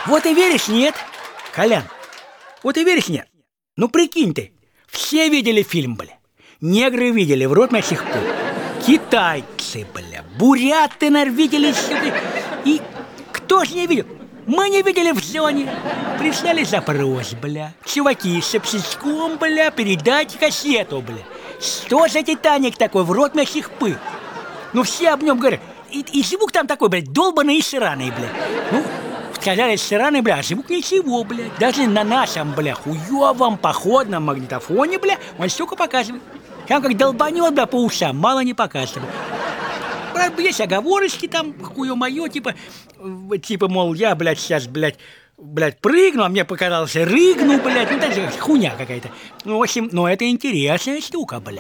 Вот и веришь, нет? Колян, вот и веришь, нет? Ну прикинь ты, все видели фильм, бля. Негры видели, в рот мясих пул. Китайцы, бля, буряты, наверное, видели сюда. И кто ж не видел? Мы не видели в зоне. Прислали запрос, бля. Чуваки с обсечком, бля, передайте кассету, бля. Что за Титаник такой, в рот мясих пыл? Ну все об нем говорят. И звук там такой, блядь, долбаный и сраный, блядь. Ну, сказали сраный, бля, а звук ничего, блядь. Даже на нашем, бля, хуёвом походном магнитофоне, бля, он, сука, показывает. Там как долбанет, бля, по ушам, мало не показывает. Правда, есть оговорочки там, хуё-моё, типа, мол, я, блядь, сейчас, блядь, прыгну, а мне показалось, рыгну, блядь, ну, даже хуйня какая-то. Ну, в общем, ну, это интересная штука, бля.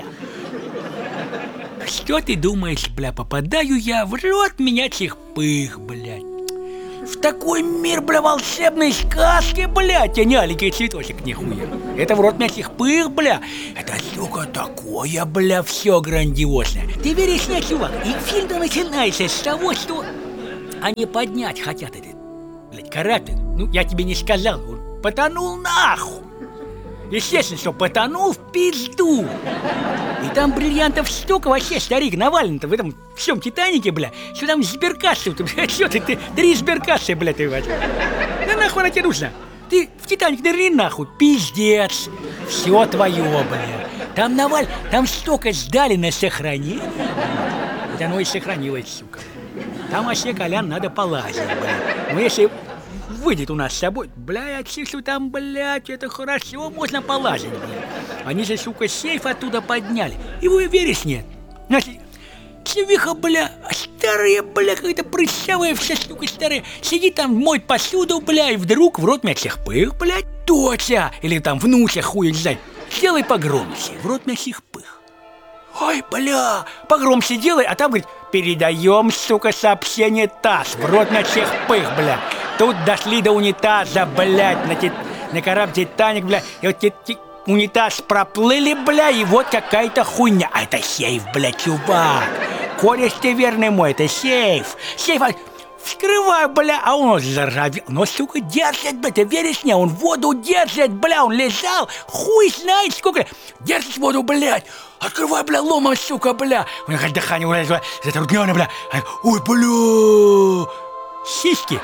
Что ты думаешь, бля, попадаю я в рот менячих пых, блядь. В такой мир, бля, волшебной сказки, блядь, а не аленький цветочек, нихуя. Это в рот мясих пых, бля. Это, сука, такое, бля, все грандиозное. Ты веришь, нет, чувак? И фильм-то начинается с того, что они поднять хотят этот, блядь, корабль. Ну, я тебе не сказал, он потонул нахуй. Естественно, что потонул в пизду. И там бриллиантов столько, вообще, старик, навален-то в этом всем Титанике, бля. Что там сберкассы, что ты 3 сберкассы, бля, ты возьми. Да нахуй она тебе нужна? Ты в Титаник нырни нахуй, пиздец. Все твое, бля. Там наваль, там столько сдали на сохранение. Вот оно и сохранилось, сука. Там вообще, Колян, надо полазить, бля. Ну, если выйдет у нас с собой, бля, я числю там, блядь, это хорошо, можно полазить, бля. Они же, сука, сейф оттуда подняли. И вы веришь, нет? Значит, чувиха, бля, старая, бля, какая-то прыщавая вся, сука, старая, сидит там, моет посуду, бля, и вдруг в рот мясих пых, блядь, доча, или там внуча, хуй не знаю, сделай погромче, в рот мясих пых. Ой, бля, погромче делай, а там, говорит, передаем, сука, сообщение ТАСС, в рот мясих пых, бля. Тут дошли до унитаза, блядь, на корабль Титаник, бля, и вот унитаз проплыли, бля, и вот какая-то хуйня. А это сейф, бля, чувак. Кореш ты верный мой, это сейф. Сейф, вскрываю, бля, а он заржавел. Но, сука, держит, бля, ты веришь мне? Он воду держит, бля, он лежал, хуй знает сколько. Держит воду, блядь. Открывай, бля, ломом, сука, бля. У меня дыхание, бля, затруднённое, бля. Ой, бля. Сиськи.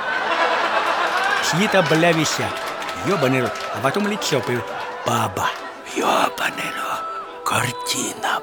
Чьи-то, бля, висят. Ёбаный рот. А потом лицо появилось. Баба. Ёбаный рот. Картина,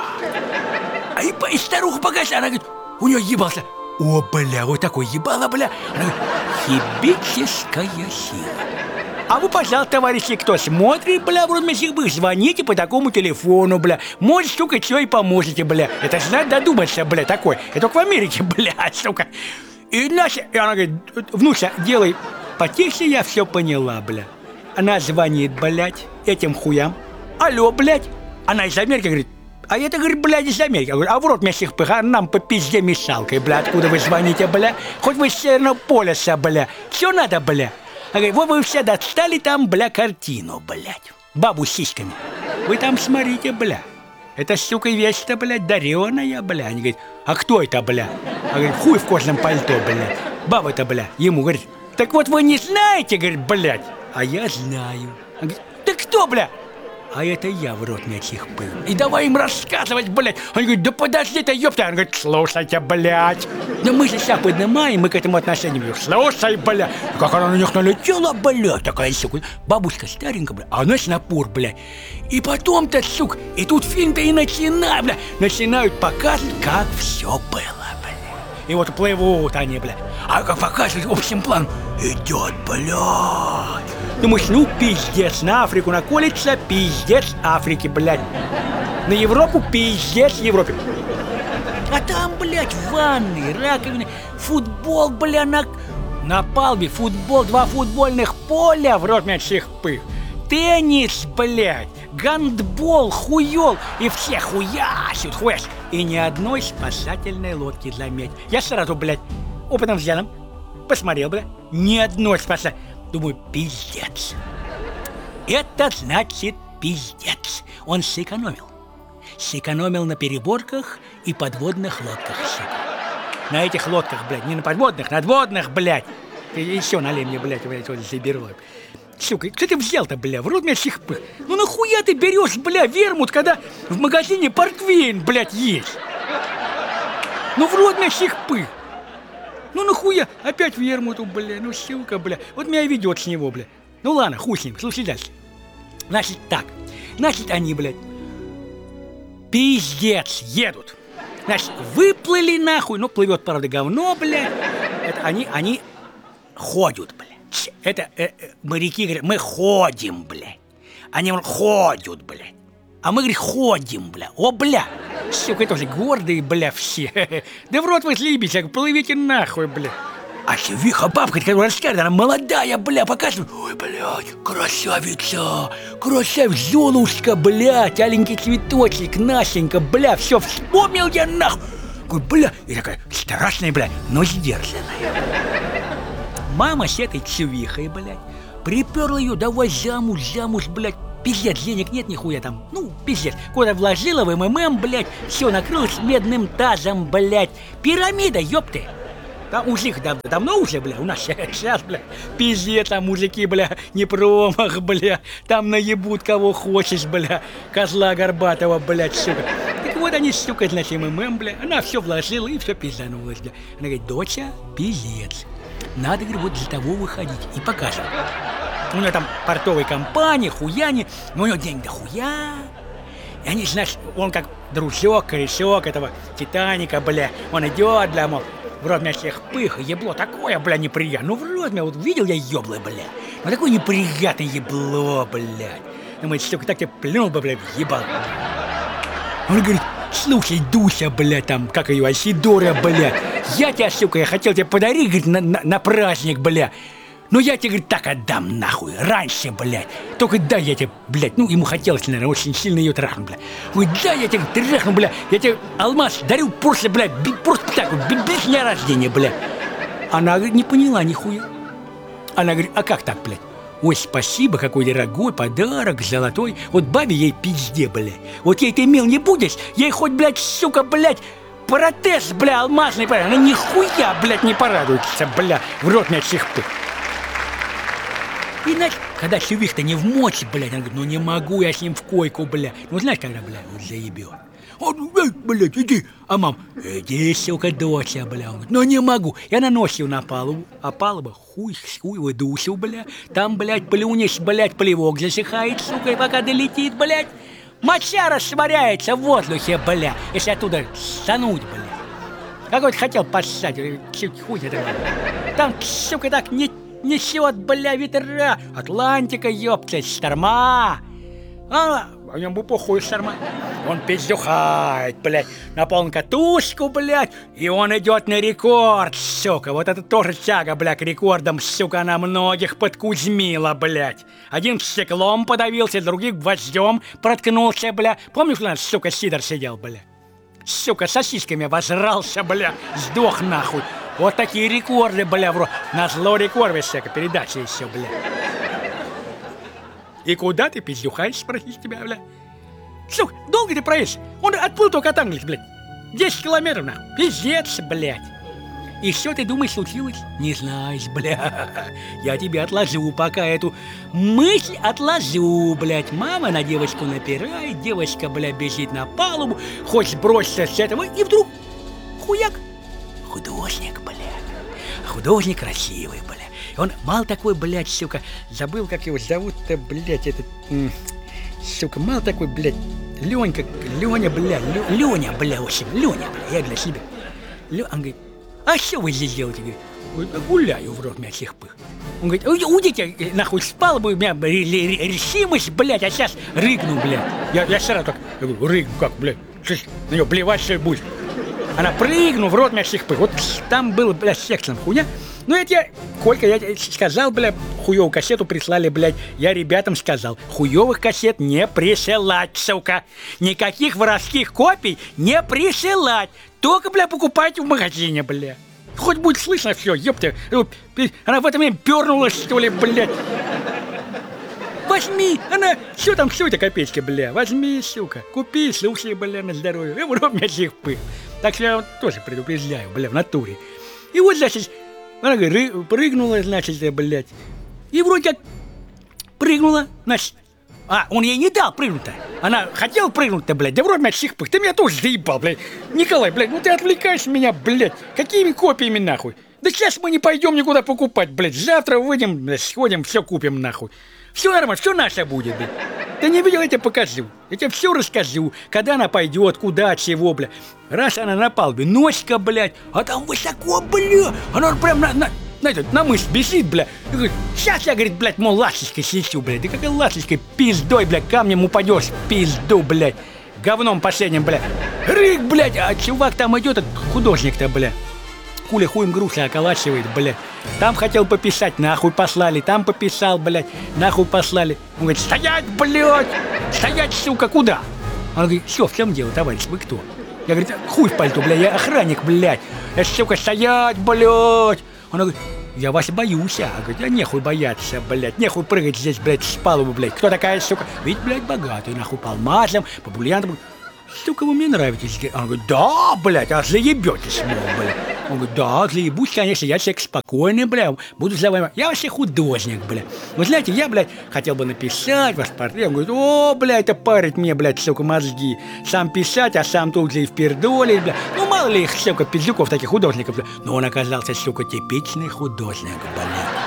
бля. И старуха показала. Она говорит, у нее ебался. О, бля, вот такой ебало, бля. Она говорит, хибическая сила. А вы, пожалуйста, товарищи, кто смотрит, бля, в рот мясих пых, звоните по такому телефону, бля. Может, сука, что и поможете, бля. Это же надо додуматься, бля, такой. Это только в Америке, бля, сука. И наша, и она говорит, внуся, делай потише, я все поняла, бля. Она звонит, блядь, этим хуям. Алло, блядь. Она из Америки говорит, а это, говорит, блядь, из Америки. Я говорю, а в рот мясих пых, а нам по пизде мешалкой, бля. Откуда вы звоните, бля? Хоть вы с Северного полюса, бля. Все надо, бля. Она говорит, вот вы все достали там, бля, картину, блядь. Бабу с сиськами. Вы там смотрите, бля. Это, сука, вещь-то, блядь, дареная, бля. Они говорят, а кто это, бля? А говорит, хуй в кожаном пальто, блядь. Баба-то, бля, ему говорит, так вот вы не знаете, говорит, блядь. А я знаю. Он говорит, ты кто, бля? А это я в рот мясих пых. И давай им рассказывать, блядь. Он говорит, да подожди ты, ёпта. Он говорит, слушайте, блядь. Да мы же себя поднимаем, мы к этому отношению имеем. Слушай, бля. Как она на них налетела, блядь. Такая, сука, бабушка старенькая, бля. А она с напор, блядь. И потом-то, сука, и тут фильм-то и начинает, бля. Начинают показывать, как все было, бля. И вот плывут они, бля. А как показывают общим планом, идет, блядь. Думаешь, ну пиздец, на Африку наколется, пиздец Африки, блядь. На Европу пиздец Европе. А там, блядь, ванны, раковины, футбол, бля, на палубе, футбол, 2 футбольных поля в рот мясих пых. Теннис, блядь, гандбол, хуёл, и все хуясят, хуясят. И ни одной спасательной лодки, заметь. Я сразу, блядь, опытным взглядом посмотрел, блядь, ни одной спасательной. Думаю, пиздец. Это значит пиздец. Он сэкономил. Сэкономил на переборках и подводных лодках, сука. На этих лодках, блядь, не на подводных, надводных, блядь. Ты еще налей мне, блядь, вот заберу. Сука, что ты взял-то, бля? В рот меня чихпых. Ну нахуя ты берешь, бля, вермут, когда в магазине портвейн, блядь, есть? Ну в рот меня чихпых. Ну нахуя? Опять вермуту, бля, ну сука, бля. Вот меня ведет с него, бля. Ну ладно, хуй с ним, слушай дальше. Значит так, значит они, блядь, пиздец, едут. Значит, выплыли нахуй, ну плывет, правда, говно, блядь. Это они ходят, блядь. Это моряки говорят, мы ходим, блядь. Они ходят, блядь. А мы, говорит, ходим, бля. О, бля. Сука, тоже гордые, бля, все. Да в рот вы слибись, плывите нахуй, бля. А Севиха бабка, которая рассказывает, она молодая, бля, показывает. Ой, блядь, красавица, красавица, Золушка, блядь, аленький цветочек, Настенька, бля, все, вспомнил я нахуй. Говорю, бля, и такая страшная, бля, но сдержанная. Мама с этой Севихой, блядь, приперла ее, давай замуж, блядь. Пиздец, денег нет нихуя там, ну, пиздец. Куда вложила в МММ, блядь, все накрылось медным тазом, блядь. Пирамида, ёпты. Там у них давно уже, бля, у нас сейчас, бля, пиздец, там мужики, бля, не промах, бля. Там наебут кого хочешь, бля, козла горбатого, блядь, сука. Так вот они, сука, значит, МММ, бля, она все вложила и все пизданулась, бля. Она говорит, доча, пиздец. Надо, говорит, вот для того выходить и показывать. У него там портовые компании, хуяне, но у него денег дохуя. И они, знаешь, он как дружок, корешок этого Титаника, бля. Он идет, бля, мол, в рот меня всех пых, ебло такое, бля, неприятное. Ну, в рот меня, вот видел я ебло, бля. Ну, такое неприятное ебло, блядь. Думает, сука, так тебе плюнул бы, бля, ебал. Он говорит, слушай, Дуся, бля, там, как ее, Асидора, бля. Я тебя, сука, я хотел тебе подарить, говорит, на праздник, бля. Ну я тебе, говорит, так отдам нахуй, раньше, блядь. Только дай я тебе, блядь, ну ему хотелось, наверное, очень сильно ее трахнуть, блядь. Ой, да, я тебе трахну, блядь, я тебе алмаз дарю просто, блядь, просто так вот, без дня рождения, блядь. Она, говорит, не поняла нихуя. Она говорит, а как так, блядь? Ой, спасибо, какой дорогой подарок, золотой. Вот бабе ей пизде, блядь. Вот ей ты мил не будешь, ей хоть, блядь, сука, блядь, протез, бля, алмазный, блядь. Она нихуя, блядь, не порадуется, бля, в рот меня чихпы. И, значит, когда Севих-то не в мочи, блядь, она говорит, ну не могу я с ним в койку, блядь. Ну, знаешь, когда, блядь, он заебет. Он, блядь, иди. А мам, иди, сука, доча, бля. Он говорит, ну не могу. Я наносил на палубу, а палуба хуй выдусил, бля. Там, блядь, плюнешь, блядь, плевок засыхает, сука, и пока долетит, блядь. Моча растворяется в воздухе, бля, если оттуда стануть, бля. Какой-то хотел поссать, хуй это, бля. Там, сука, так несет, бля, ветра. Атлантика, ёпта, шторма. А ему похуй шторма. Он пиздюхает, блядь, на полную катушку, блядь. И он идет на рекорд, сука. Вот это тоже тяга, блядь, к рекордам, сука, она многих подкузмила, блядь. Один стеклом подавился, другим гвоздем проткнулся, бля. Помнишь, у нас, сука, Сидор сидел, бля? Сука, сосисками возрался, бля. Сдох нахуй. Вот такие рекорды, бля, бро. Назло рекорды всякой передачи еще, бля. И куда ты пиздюхаешь, спросить тебя, бля? Сука, долго ты проедешь? Он отплыл только от Англии, блядь. 10 километров, нахуй. Пиздец, блядь. И что ты думаешь случилось? Не знаешь, бля. Я тебе отложу пока эту мысль отложу, блядь. Мама на девочку напирает, девочка, бля, бежит на палубу, хочет броситься с этого, и вдруг хуяк. Художник, блядь. Художник красивый, блядь. Он мало такой, блядь, сука. Забыл, как его зовут-то, блядь, этот... сука, мало такой, блядь, Ленька, Леня, блядь, Леня, бля, в общем, Леня, бля, я для себя. Он говорит, а что вы здесь делаете? Говорит, гуляю в рот меня всех пых. Он говорит, уйдите, нахуй, спал бы, у меня решимость, блядь, а сейчас рыгну, блядь. Я сразу так, я говорю, рыгну, как, блядь, на нее плевать, что будет. Она прыгну, в рот меня всех пых. Вот там было, блядь, сексом хуйня. Ну это я, Колька, я сказал, блядь, хуёвую кассету прислали, блядь. Я ребятам сказал, хуёвых кассет не присылать, сука. Никаких воровских копий не присылать. Только, бля, покупайте в магазине, бля. Хоть будет слышно все, ёпта. Она в это время пернулась, что ли, блядь. Возьми, она, что там, все это копеечки, бля. Возьми, сука, купи, слушай, бля, на здоровье. И в рот меня всех пых. Так что я тоже предупреждаю, бля, в натуре. И вот, значит, Она говорит, прыгнула, значит, блядь. И вроде как прыгнула, значит. А, он ей не дал прыгнуть-то. Она хотела прыгнуть-то, блядь. Да вроде всех пых. Ты меня тоже заебал, блядь. Николай, блядь, ну ты отвлекаешь меня, блядь. Какими копиями, нахуй? Да сейчас мы не пойдем никуда покупать, блядь. Завтра выйдем, блядь, сходим, все купим, нахуй. Все нормально, все наше будет, блядь. Ты не видел, я тебе покажу. Я тебе все расскажу. Когда она пойдет, куда, чего, блядь. Раз она на палубе, носика, блядь. А там высоко, блядь. Она прям на мышь бежит, бля. И говорит, сейчас я, говорит, блядь, мол, ласточкой слечу, блядь. Да какой ласточкой? Пиздой, блядь, камнем упадешь, пизду, блядь. Говном последним, блядь. Рык, блядь, а чувак там идет, этот художник-то, блядь. Куля хуем груши околачивает, блядь. Там хотел пописать, нахуй послали. Там пописал, блядь, нахуй послали. Он говорит, стоять, блядь. Стоять, сука, куда? Он говорит, все, в чем дело, товарищ, вы кто? Я, говорит, хуй в пальто, блядь, я охранник, блядь. Я, сука, стоять, блядь. Она говорит, я вас боюсь, а. Говорит, а нехуй бояться, блядь, нехуй прыгать здесь, блядь, с палубы, блядь. Кто такая, сука? Ведь, блядь, богатый, нахуй, по алмазам, по бриллиантам. Сука, вы мне нравитесь. Она говорит, да, блядь, а заебетесь, мол, блядь. Он говорит, да, заебусь, конечно, я человек спокойный, блядь, буду за вами. Я вообще художник, блядь. Вы знаете, я, блядь, хотел бы написать ваш портрет. Он говорит, о, блядь, это парит мне, блядь, сука, мозги. Сам писать, а сам тут же и впердолить, блядь. Ну, мало ли их, сука, пиздюков, таких художников. Но он оказался, сука, типичный художник, блядь.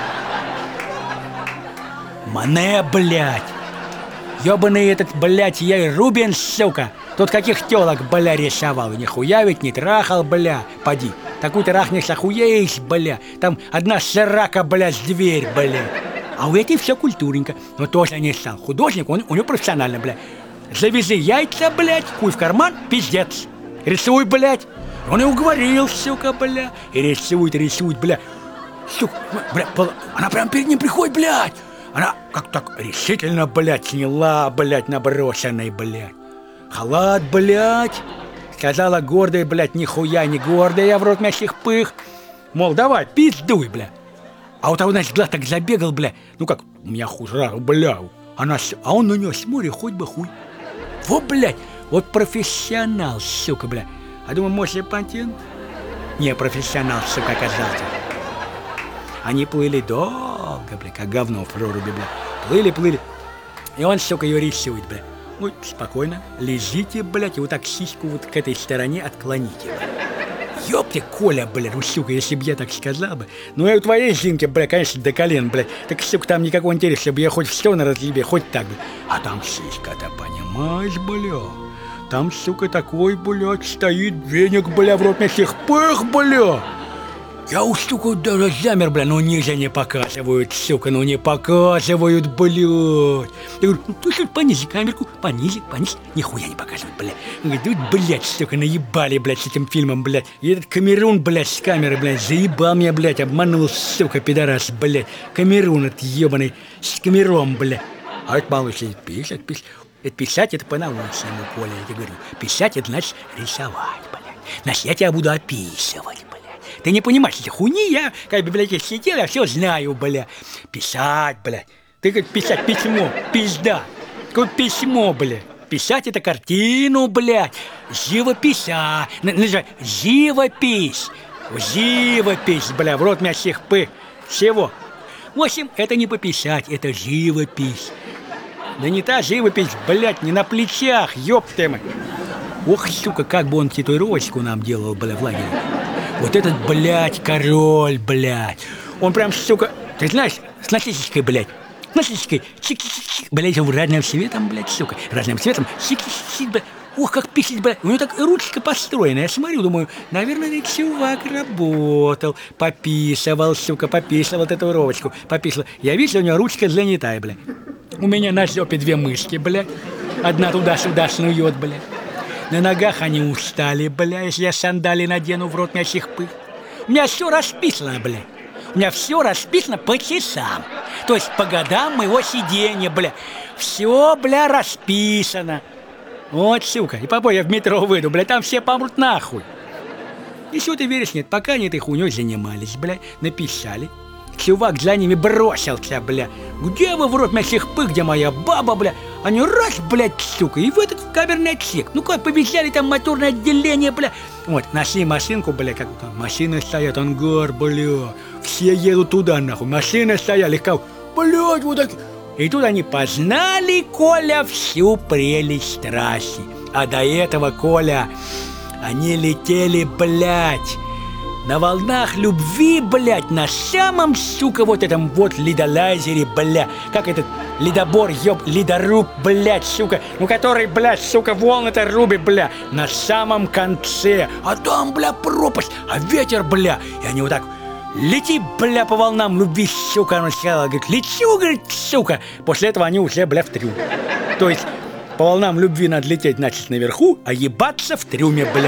Мане, блядь. Ёбаный этот, блядь, я и Рубенс, сука. Тут каких тёлок, бля, рисовал. Нихуя ведь не трахал, бля. Поди. Такую трахнешь, охуеешь, бля. Там одна срака, бля, с дверь, бля. А у этой все культурненько. Но тоже не стал. Художник, он у него профессионально, бля. Завязи яйца, блядь, хуй в карман, пиздец. Рисуй, блядь. Он и уговорил, сука, бля. И рисует, бля. Сука, бля, она прям перед ним приходит, блядь. Она как так решительно, блядь, сняла, блядь, наброшенный, блядь. Халат, блядь. Сказала гордая, блядь, нихуя не гордая, я в рот мясих пых. Мол, давай, пиздуй, бля. А у того, значит, глаз так забегал, бля. Ну как, у меня хуже, бля. А он на нее смотрит, хоть бы хуй. Вот, блядь, вот профессионал, сука, бля. А думаю, может, Пантин? Не, профессионал, сука, оказался. Они плыли долго, бля, как говно в проруби, бля. Плыли. И он, сука, ее рисует, бля. Ну, спокойно, лежите, блядь, и вот так сиську вот к этой стороне отклоните, блядь. Ёпте, Коля, блядь, ну, сука, если бы я так сказал бы. Ну, и у твоей Зинки, блядь, конечно, до колен, блядь. Так, сука, там никакого интереса, чтобы я хоть в сторону разъебе, хоть так, блядь. А там сиська-то, понимаешь, блядь. Там, сука, такой, блядь, стоит веник, бля, в рот на всех пых, бля. Я у, сука, даже замер, бля, ну ниже не показывают, сука, ну не показывают, блядь. Я говорю, ну ты что, понизи камерку, понизи, нихуя не показывают, блядь. Он говорит, да, блядь, сука, наебали, блядь, с этим фильмом, блядь. И этот Камерун, блядь, с камеры, блядь, заебал меня, блядь, обманул, сука, пидорас, блядь. Камерун этот ебаный, с камером, блядь. А это малыш сидит, писать. Это писать, это по-научному, Коля, я тебе говорю. Писать, это значит рисовать, блядь. Значит, я тебя буду описывать, блядь. Ты не понимаешь, эти хуйни, я как в библиотеке сидел, я все знаю, бля. Писать, бля. Ты как писать письмо, пизда. Какое письмо, бля. Писать это картину, блядь. Живописа. Живопись. Живопись, бля, в рот меня всех пых. Всего. В общем, это не пописать, это живопись. Да не та живопись, блядь, не на плечах, ёпты мы. Ох, сука, как бы он татуировочку нам делал, бля, в лагере. Вот этот, блядь, король, блядь. Он прям, сука, ты знаешь, с насечечкой, блядь. С насечечкой, чик-чик-чик, блядь, разным цветом, блядь, сука. Разным цветом, чик-чик-чик, блядь. Ох, как писать, блядь. У него так ручка построена. Я смотрю, думаю, наверное, этот чувак работал. Пописывал, сука, пописывал татуировочку. Пописывал. Я вижу, у него ручка занятая, блядь. У меня на жопе 2 мышки, блядь. Одна туда-сюда снует, блядь. На ногах они устали, бля, если я сандали надену, в рот мясих пых. У меня все расписано, бля. У меня все расписано по часам. То есть по годам моего сидения, бля. Все, бля, расписано. Вот, сука. И попой я в метро выйду, бля, там все помрут нахуй. И что ты веришь, нет, пока они этой хуйней занимались, бля, написали. Чувак за ними бросился, бля. Где вы, в рот мясих пых, где моя баба, бля? Они раз, блядь, сука, и в этот камерный отсек. Ну как, повезли там моторное отделение, бля. Вот, нашли машинку, бля, как там машины стоят, ангар, бля. Все едут туда, нахуй. Машины стояли, как, блядь, вот так. И тут они познали, Коля, всю прелесть трассы. А до этого, Коля, они летели, блядь, на волнах любви, блядь, на самом, сука, вот этом вот ледолазере, бля. Как этот ледобор, ледоруб, блядь, сука. Ну, который, блядь, сука, волны-то рубит, бля. На самом конце. А там, бля, пропасть, а ветер, бля. И они вот так... Лети, бля, по волнам любви, сука. Она сказала, говорит, лечу, говорит, сука. После этого они уже, бля, в трюм. То есть, по волнам любви надо лететь, значит, наверху, а ебаться в трюме, бля.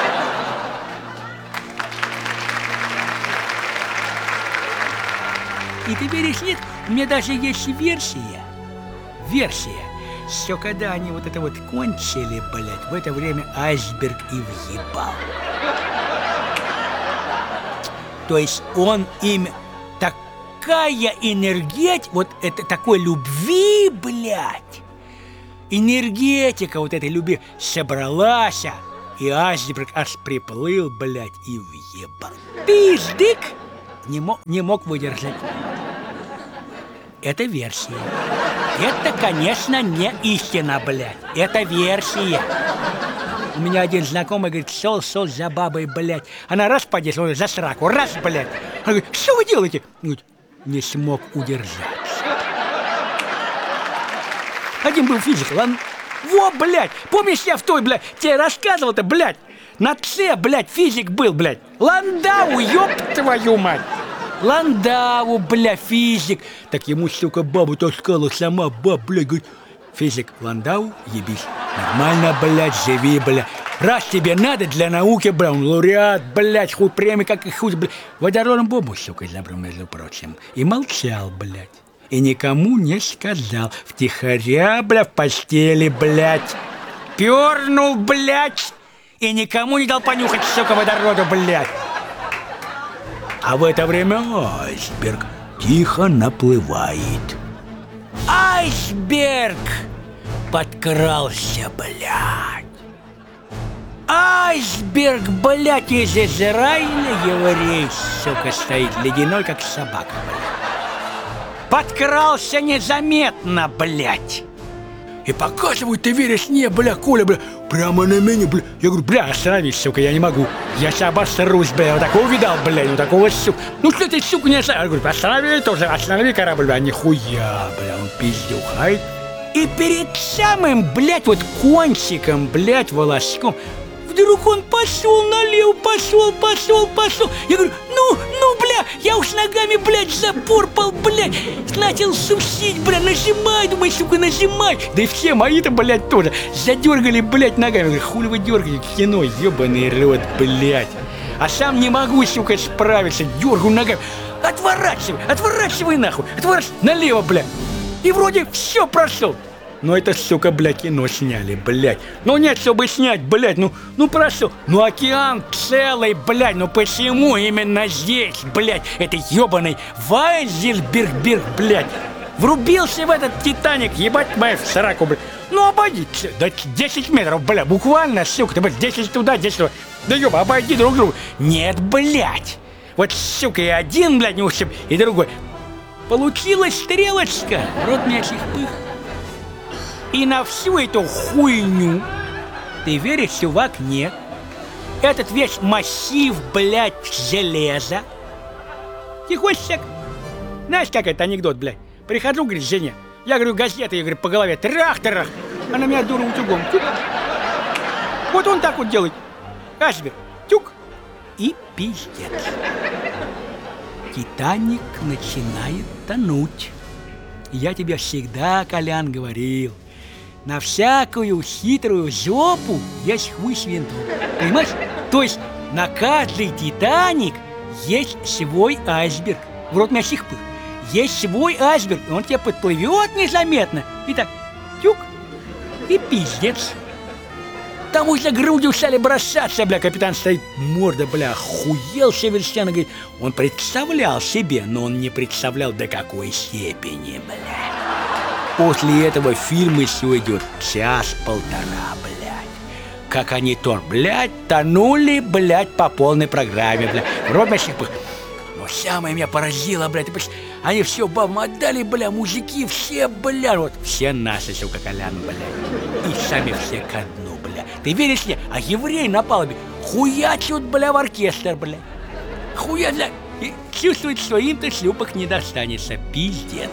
И ты веришь, нет? У меня даже есть версия. Что когда они вот это вот кончили, блядь, в это время айсберг и въебал. То есть он им такая энергетика, вот это такой любви, блядь, энергетика вот этой любви собралась, и айсберг аж приплыл, блядь, и въебал. Пиздык не мог выдержать. Это версия. Это, конечно, не истина, блядь. Это версия. У меня один знакомый говорит, шел за бабой, блядь. Она раз подешла, за сраку, раз, блядь. Она говорит, что вы делаете? Говорит, не смог удержаться. Один был физик, ладно? Во, блядь, помнишь, я в той, блядь, тебе рассказывал-то, блядь. На С, блядь, физик был, блядь. Ландау, ёб твою мать. Ландау, бля, физик. Так ему, сука, бабу таскала сама, блядь, говорит, физик, Ландау, ебись. Нормально, блядь, живи, бля. Раз тебе надо для науки, бля, он лауреат, блядь, хуй премии, как и хуй, блядь. Водородом бомбу, сука, забрал, между прочим. И молчал, блядь. И никому не сказал. Втихаря, бля, в постели, блядь. Пернул, блядь. И никому не дал понюхать, сука, водороду, блядь. А в это время айсберг тихо наплывает. Айсберг подкрался, блядь. Айсберг, блядь, из Израиля, еврей, сука, стоит ледяной, как собака, блядь. Подкрался незаметно, блядь. И показывают, ты веришь, не, бля, Коля, бля, прямо на меня, бля. Я говорю, бля, остановись, сука, я не могу. Я сейчас обосрусь, бля, вот такого видал, бля, ну такого, сука. Ну что ты, сука, не останови? Я говорю, останови тоже, останови корабль, бля, нихуя, бля, он пиздюхает. И перед самым, блядь, вот кончиком, блядь, волоском, вдруг он пошел налево, пошел. Я говорю, ну, бля, я уж ногами, блядь, запорпал, блядь. Начал сусить, бля, нажимай, думаю, сука, нажимай. Да и все мои-то, блядь, тоже задергали, блядь, ногами. Я говорю, хули вы дергаете, кино, ебаный рот, блядь. А сам не могу, сука, справиться, дергаю ногами. Отворачивай нахуй, налево, блядь. И вроде все прошел. Но это, сука, блядь, кино сняли, блядь. Ну нет, чтобы снять, блядь, ну прошел. Ну океан целый, блядь, ну почему именно здесь, блядь, это ебаный Вайзельберг, блядь. Врубился в этот Титаник, ебать мою сраку, блядь. Ну обойди, да 10 метров, блядь, буквально, сука, ты, блядь, 10 туда, 10 туда. Да ёба, обойди друг друга. Нет, блядь. Вот, сука, и один, блядь, не ушиб, и другой. Получилась стрелочка, рот мячих пых. И на всю эту хуйню, ты веришь, чувак, нет. Этот весь массив, блядь, железа. Тихонько, знаешь, как это анекдот, блядь? Прихожу, говорит, жене, я говорю, газеты, я говорю, по голове, трах-трах. Она меня дура утюгом, тюк. Вот он так вот делает. Айсберг, тюк. И пиздец. Титаник начинает тонуть. Я тебе всегда, Колян, говорил, на всякую хитрую жопу есть хуй с винтом. Понимаешь? То есть на каждый Титаник есть свой айсберг. В рот мясих пых. Есть свой айсберг, и он тебе подплывет незаметно. И так, тюк, и пиздец. Там уже грудью стали бросаться, бля, капитан стоит, морда, бля, охуел совершенно, говорит. Он представлял себе, но он не представлял, до какой степени, бля. После этого фильм еще идет час-полтора, блядь. Как они блядь, тонули, блядь, по полной программе, блядь. Но самое меня поразило, блядь, они все бабам отдали, бля, мужики все, бля, вот все наши, сука, Колян, бля. И сами все ко дну, бля. Ты веришь мне? А еврей на палубе хуячут, бля, в оркестр, бля. Хуя, бля. И чувствует, что им-то шлюпок не достанется. Пиздец.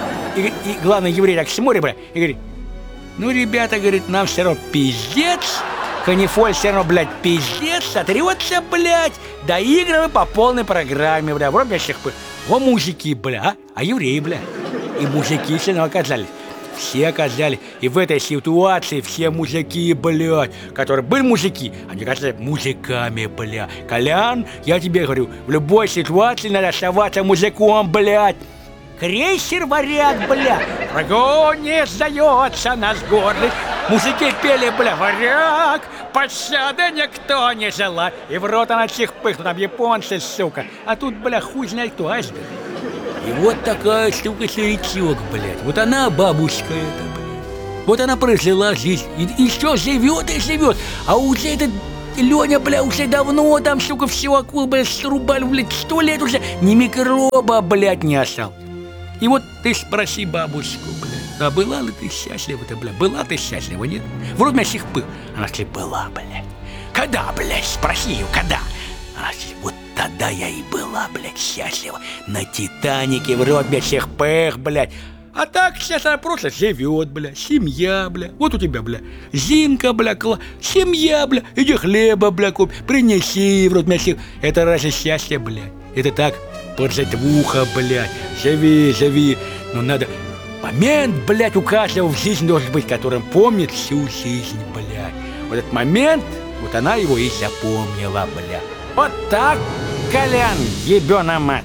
И главный еврей так смотрит, бля, и говорит: ну, ребята, говорит, нам все равно пиздец. Канифоль все равно, блядь, пиздец, сотрется, блядь, доигрывай по полной программе, бля, вроде всех, во мужики, бля, а евреи, бля, и мужики все равно оказались, все оказались, и в этой ситуации все мужики, блядь, которые были мужики, они оказались мужиками, бля. Колян, я тебе говорю, в любой ситуации надо оставаться мужиком, блядь. Крейсер «Варяг», бля, врагу не сдается наш гордый. Мужики пели, бля, «Варяг», пощады никто не желает. И в рот она всех пыхнут, там японцы, сука. А тут, бля, хуй знает кто, айсберг. И вот такая, сука, старичок, блядь. Вот она, бабушка эта, блядь. Вот она прожила жизнь. И что, живет и живет. А уже этот Леня, бля, уже давно там, сука, все акул, бля, срубали, блядь, 100 лет уже. Ни микроба, блядь, не осталось. И вот ты спроси бабушку, бля, а была ли ты счастлива-то, бля? Была ты счастлива, нет? Вроде меня всех был. Она сказала: была, блядь. Когда, блядь? Спроси ее, когда? Она сказала: вот тогда я и была, блядь, счастлива. На Титанике, вроде меня всех пэх, блядь. А так сейчас она просто живет, бля, семья, бля. Вот у тебя, бля, Зинка, бля, семья, бля. Иди хлеба, бля, купи, принеси, вроде меня всех. Это разве счастье, блядь? Это так, поджать в ухо, блядь. Живи, живи. Но надо... Момент, блядь, у каждого в жизни должен быть, которым помнит всю жизнь, блядь. Вот этот момент, вот она его и запомнила, блядь. Вот так, Колян, ебёна мать.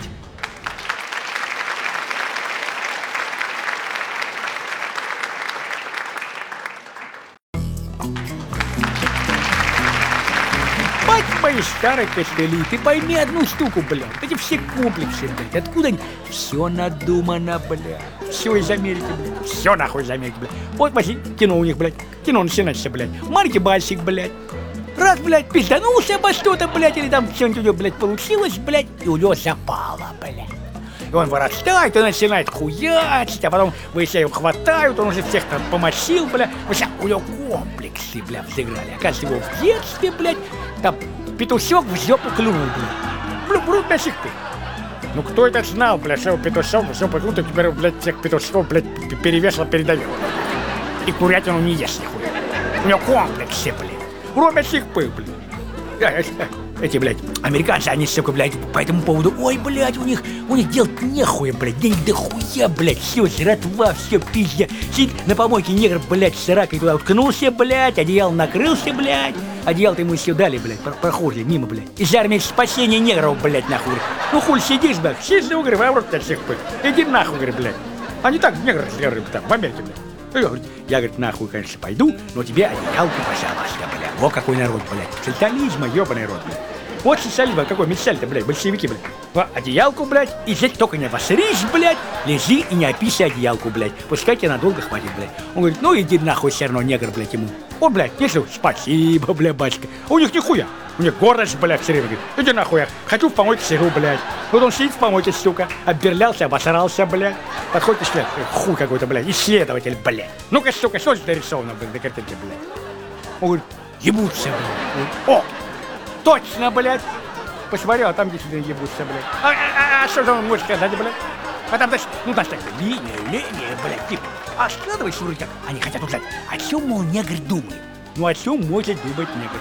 Мои старые костыли, ты пойми одну штуку, блядь. Эти все комплексы, блядь. Откуда они? Все надумано, блядь. Все из Америки, блядь. Все нахуй из Америки, блядь. Вот, возьми, кино у них, блядь. Кино начинается, блядь. Маленький бальчик, блядь. Раз, блядь, пизданулся обо что-то, блядь, или там что-нибудь у него, блядь, получилось, блядь, и у него запало, блядь. И он вырастает и начинает хуячить, а потом вы все его хватают, он уже всех там помочил, блядь. У него комплексы, блядь, взыграли. Оказывается, его в детстве, блядь, там петушок в жопу клюнул, блядь. Брут до сих пор. Ну кто это знал, блядь, что петушок в жопу клюнул, теперь, блядь, всех петушков, блядь, перевешал, передавил. И курятину не ест нихуя. У него комплексы, блядь. Брут до сих пор, блядь. Эти, блядь, американцы, они, сука, блядь, по этому поводу, ой, блядь, у них делать нехуя, блядь, денег дохуя, блядь, все, жратва, все, пиздец. Сидит на помойке негр, блядь, с ракой туда уткнулся, блядь, одеял накрылся, блядь, одеял-то ему еще дали, блядь, прохожие, мимо, блядь. Из армии спасения негров, блядь, нахуй. Ну, хуй сидишь, блядь, сидишь, говорю, а вот от всех пых, иди нахуй, говорю, блядь. Они так, негры, там, в Америке, блядь. Я, говорит, нахуй, конечно, пойду, но тебе одеялку, пожалуйста, блядь. Вот какой народ, блядь. Социализма, ебаный рот, блядь. Вот социализм, какой мечтали-то, блядь, большевики, блядь. Вот одеялку, блядь, и здесь только не обосрись, блядь, лежи и не описывай одеялку, блядь. Пускай тебе надолго хватит, блядь. Он говорит: ну иди нахуй, все равно негр, блядь, ему. Он, блядь, не слушай, спасибо, блядь, батька. У них нихуя. У них гордость, блядь, все время говорит: иди нахуй, я хочу в помойке сижу, блядь. Вот он сидит в помойке, сука, обберлялся, обосрался, блядь. Подходит и блядь, хуй какой-то, блядь, исследователь, блядь. Ну-ка, сука, что здесь нарисовано, блядь, на картинке, блядь? Он говорит: ебутся, блядь. О! Точно, блядь! Посмотрел, а там действительно ебутся, блядь. А что там можешь сказать, блядь? А там даже, ну даже так, линия, блядь, типа. А складывайся вроде как, они хотят узнать, о чем, мол, негр думает. Ну о чем может думать негр,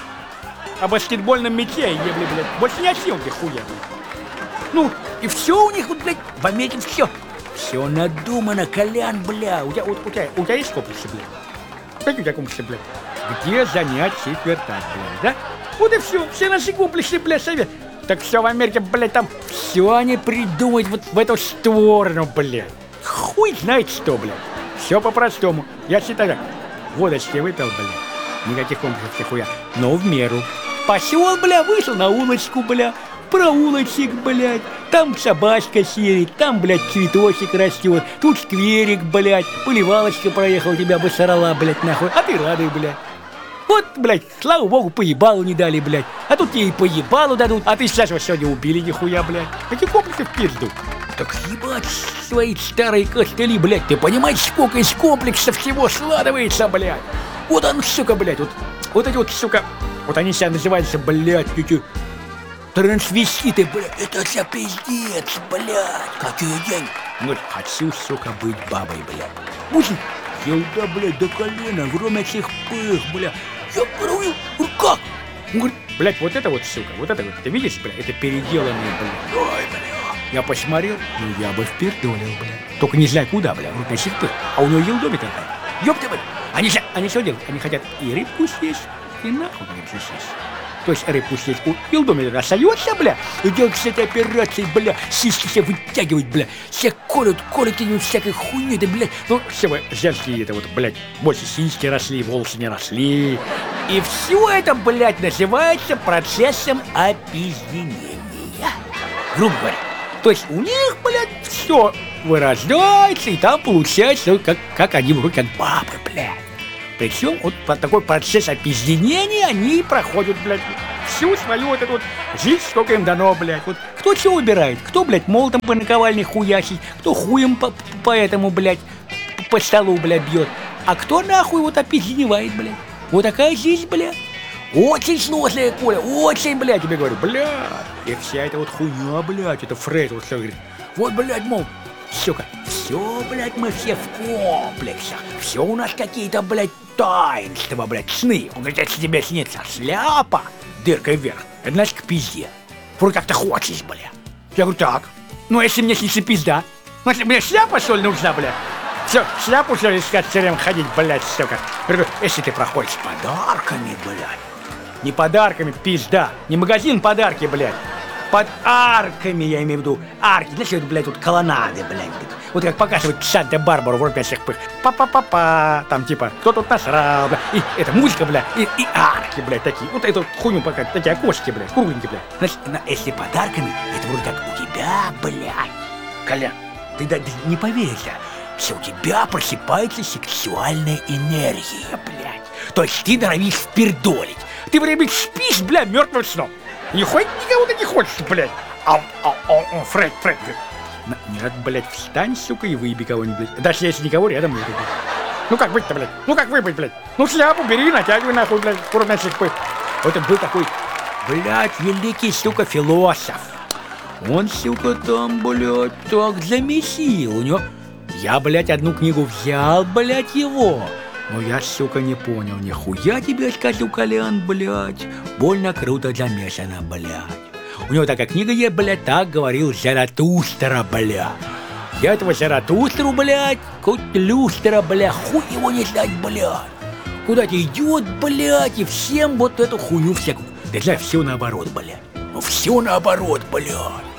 блядь? О баскетбольном мяче, ебли, блядь. Больше ни о чем, где хуя, блядь. Ну, и все у них, вот, блядь, в Америке все. Все надумано, Колян, бля. У тебя есть комплексы, блядь? Какие у тебя комплексы, блядь? Где занять четвертак, блядь, да? Вот и все наши комплексы, блядь, совет. Так все в Америке, блядь, там все они придумают вот в эту сторону, блядь. Хуй знает что, блядь. Все по-простому. Я считаю так. Водочки выпил, блядь. Никаких комплексов, нихуя. Но в меру. Пошел, бля, вышел на улочку, бля. Проулочек, блядь. Там собачка сидит, там, блядь, цветочек растет, тут скверик, блядь, поливалочка проехала, тебя бы сорала, блядь, нахуй, а ты радый, блядь. Вот, блядь, слава богу, поебалу не дали, блядь. А тут тебе и поебалу дадут, а ты сейчас вот сегодня убили нихуя, блядь. Какие комплексы в пизду? Так ебать свои старые костыли, блядь. Ты понимаешь, сколько из комплексов всего складывается, блядь? Вот он, сука, блядь, вот эти вот, сука, вот они себя называются, блядь, эти трансвеститы, блядь. Это за пиздец, блядь. Какие деньги? Ну, хочу, сука, быть бабой, блядь. Мужик, елда, блядь, до колена, кроме этих пых, блядь. Я говорю, как? Он говорит, блядь, вот это вот, сука, вот это вот, ты видишь, блядь, это переделанные, блядь. Ой, блядь. Я посмотрел, ну я бы впердолил, блядь. Только не знаю куда, блядь, вот на сих пых. А у него елдоми такая. Ёпта, блядь. Они что делают? Они хотят и рыбку съесть, и нахуй рыбку съесть. То есть рыбку съесть у елдоми остается, бля, и делают с этой операцией, бля, сиськи все вытягивают, бля, все колют и всякой хуйни, да, блядь. Ну, все вы женские, это вот, блядь, больше сиськи росли, волосы не росли. И все это, блядь, называется процессом опизденения. Грубо говоря. То есть у них, блядь, все вырождается, и там получается, как они вроде как бабы, блядь. Причем вот по такой процесс опизденения они проходят, блядь, всю свою вот эту вот жизнь, сколько им дано, блядь. Вот кто что выбирает? Кто, блядь, молотом по наковальне хуячит, кто хуем по этому, блядь, по столу, блядь, бьет. А кто нахуй вот опизденевает, блядь. Вот такая жизнь, блядь. Очень сложная, Коля, очень, блядь, тебе говорю, блядь. И вся эта вот хуйня, блядь, это Фрейд вот все говорит. Вот, блядь, мол, сука, все, блядь, мы все в комплексах. Все у нас какие-то, блядь, таинства, блядь, сны. Он говорит, если тебе снится шляпа дыркой вверх, это значит к пизде. Вроде как ты хочешь, блядь. Я говорю, так, ну если мне снится пизда, значит мне шляпа, что ли, нужна, блядь? Все, шляпу, что ли, искать все время ходить, блядь, сука. Я говорю, если ты проходишь с подарками, блядь. Не подарками, пизда. Не магазин подарки, блядь. Под арками, я имею в виду. Арки, знаешь, это, блядь, тут колоннады, блядь. Вот как показывают Санта-Барбару в Европе всех пых. Па-па-па-па. Там типа, кто тут насрал, блядь. И это музыка, блядь. И арки, блядь, такие. Вот эту хуйню пока, такие окошки, блядь, кругленькие, блядь. Значит, если подарками, это вроде как у тебя, блядь. Коля, ты не поверишь, что у тебя просыпается сексуальная энергия, блядь. То есть ты норовишь впердолить. Ты время спишь, бля, мертвым сном. Нихуя никого-то не хочешь, блядь. Фред. Нет, блядь, встань, сука, и выеби кого-нибудь. Даже если никого рядом нет. Ну как быть-то, блядь? Ну как выбыть, блядь? Ну шляпу бери, натягивай нахуй, блядь, кроме всех пых. Вот это был такой, блядь, великий, сука, философ. Он, сука, там, блядь, так замесил. У него... Я, блядь, одну книгу взял, блядь, его. Но я, сука, не понял, нихуя тебе скажу, Колян, блядь. Больно круто замешано, блядь. У него такая книга есть, блядь, так говорил Заратустра, блядь. Я этого Заратустру, блядь, хоть люстра, блядь, хуй его не знать, блядь. Куда-то идет, блядь, и всем вот эту хуйню всякую. Да знаешь, все наоборот, блядь. Ну все наоборот, блядь.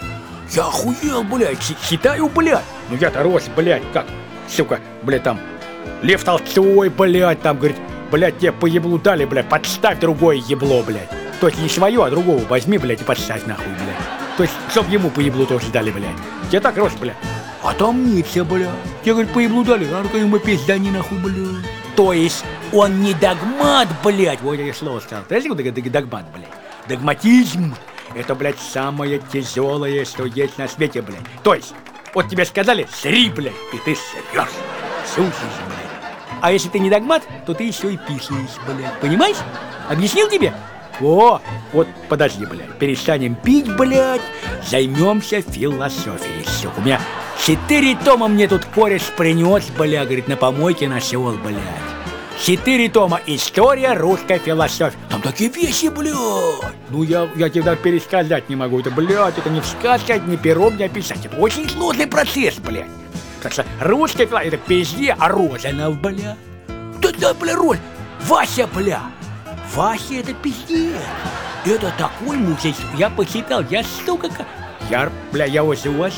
Я охуел, блядь, читаю, блядь. Ну я-то рос, блядь, как, сука, блядь, там... Лев Толстой, блядь, там, говорит, блядь, тебе по еблу дали, блядь, подставь другое ебло, блядь. То есть не свое, а другого возьми, блядь, и подставь нахуй, блядь. То есть, чтоб ему по еблу тоже дали, блядь. Я так рос, блядь. А там нет все, блядь. Тебе, говорит, по еблу дали, а ну-ка ему пиздани нахуй, блядь. То есть, он не догмат, блядь. Вот я слово сказал. Ты знаешь, что догмат, блядь? Догматизм. Это, блядь, самое тяжелое, что есть на свете, блядь. То есть, вот тебе сказали, сри, блядь, и ты срешь. Всю жизнь, блядь. А если ты не догмат, то ты еще и писаешь, блядь. Понимаешь? Объяснил тебе? О, вот подожди, блядь. Перестанем пить, блядь. Займемся философией, сука. У меня 4 тома мне тут кореш принес, блядь. Говорит, на помойке нашел, блядь. 4 тома история русской философии. Там такие вещи, блядь. Ну я тебе даже пересказать не могу. Это, блядь, это не сказать, не пером, не описать. Это очень сложный процесс, блядь. Так что русская философия, это пизде, а Розанов, бля. Да, бля, роль. Вася, бля. Вася, это пиздец. Это такой мужик. Я посчитал, я, сука, я, бля, я его